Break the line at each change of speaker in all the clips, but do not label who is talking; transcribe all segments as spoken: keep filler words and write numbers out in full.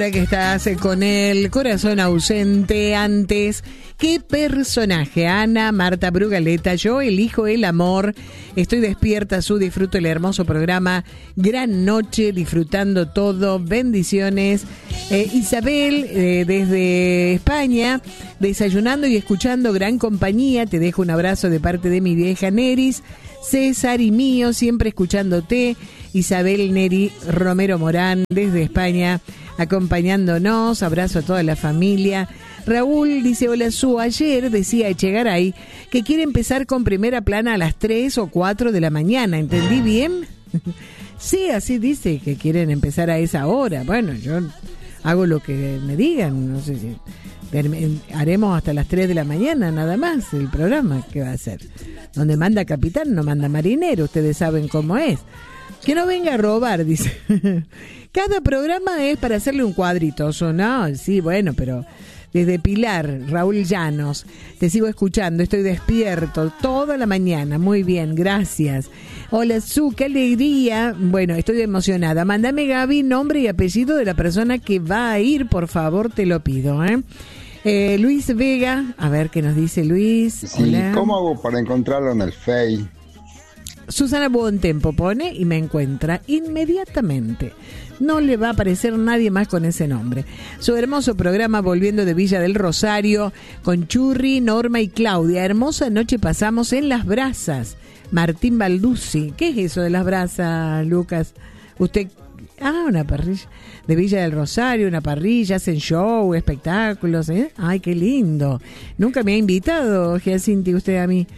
Que estás con el corazón ausente. Antes, ¿qué personaje? Ana, Marta Brugaleta, yo elijo el amor. Estoy despierta, su disfruto el hermoso programa. Gran noche, disfrutando todo. Bendiciones. Eh, Isabel, eh, desde España, desayunando y escuchando gran compañía. Te dejo un abrazo de parte de mi vieja Neris. César y mío, siempre escuchándote. Isabel Neri Romero Morán, desde España, acompañándonos. Abrazo a toda la familia. Raúl dice: hola Su, ayer decía Echegaray que quiere empezar con primera plana a las tres o cuatro de la mañana. ¿Entendí bien? Sí, así dice, que quieren empezar a esa hora. Bueno, yo hago lo que me digan. No sé si haremos hasta las tres de la mañana nada más el programa. ¿Qué va a hacer? Donde manda capitán no manda marinero. Ustedes saben cómo es. Que no venga a robar, dice. Cada programa es para hacerle un cuadrito, ¿no? Sí, bueno, pero desde Pilar, Raúl Llanos, te sigo escuchando, estoy despierto toda la mañana. Muy bien, gracias. Hola, Su, qué alegría. Bueno, estoy emocionada. Mándame, Gaby, nombre y apellido de la persona que va a ir, por favor, te lo pido, ¿eh? Eh, Luis Vega, a ver qué nos dice Luis.
Sí,
hola.
¿Cómo hago para encontrarlo en el Face?
Susana Buontempo pone y me encuentra inmediatamente. No le va a aparecer nadie más con ese nombre. Su hermoso programa volviendo de Villa del Rosario con Churri, Norma y Claudia. Hermosa noche pasamos en Las Brasas. Martín Balduzzi. ¿Qué es eso de Las Brasas, Lucas? Usted... Ah, una parrilla de Villa del Rosario, una parrilla, hacen show, espectáculos, ¿eh? Ay, qué lindo. Nunca me ha invitado, Giacinti, usted a mí.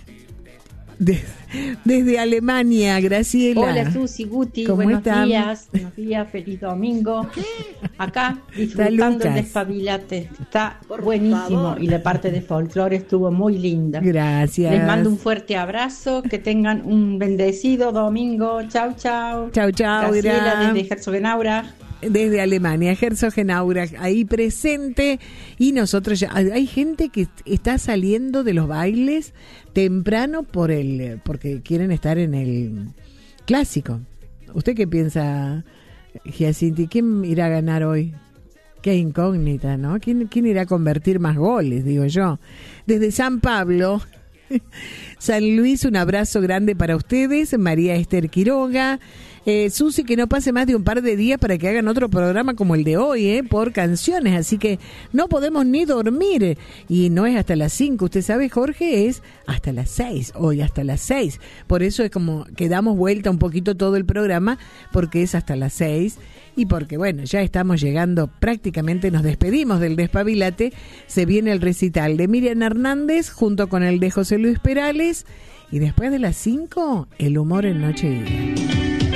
De, desde Alemania, Graciela.
Hola Susi, Guti, buenos están? días, buenos días, feliz domingo. Acá disfrutando el Despabilate, está buenísimo y la parte de folclore estuvo muy linda.
Gracias.
Les mando un fuerte abrazo, que tengan un bendecido domingo. Chau, chau.
Chau, chau.
Graciela desde Herzogenaurach.
Desde Alemania, Herzogenaurach, ahí presente. Y nosotros ya, hay gente que está saliendo de los bailes temprano por el porque quieren estar en el clásico. ¿Usted qué piensa, Giacinti? ¿Quién irá a ganar hoy? Qué incógnita, ¿no? ¿Quién, quién irá a convertir más goles, digo yo? Desde San Pablo, San Luis, un abrazo grande para ustedes. María Esther Quiroga. Eh, Susi, que no pase más de un par de días para que hagan otro programa como el de hoy, eh, por canciones, así que no podemos ni dormir, y no es hasta las cinco, usted sabe, Jorge, es hasta las seis, hoy hasta las seis, por eso es como que damos vuelta un poquito todo el programa, porque es hasta las seis, y porque bueno, ya estamos llegando, prácticamente nos despedimos del Despabilate, se viene el recital de Miriam Hernández junto con el de José Luis Perales, y después de las cinco, el humor en Noche y Día.